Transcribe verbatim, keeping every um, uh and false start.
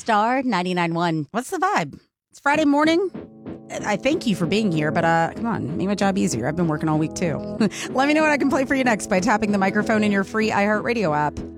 Star ninety-nine point one. What's the vibe? It's Friday morning. I thank you for being here, but uh, come on, make my job easier. I've been working all week, too. Let me know what I can play for you next by tapping the microphone in your free iHeartRadio app.